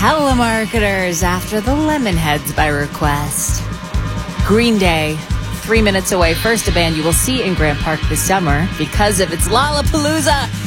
Telemarketers after the Lemonheads by request. Green Day, 3 minutes away. First, a band you will see in Grant Park this summer because of its Lollapalooza